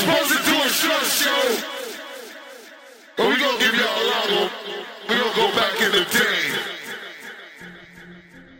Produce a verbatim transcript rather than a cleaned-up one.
supposed to do a short show, but we gonna give y'all a long one. We gonna go back in the day.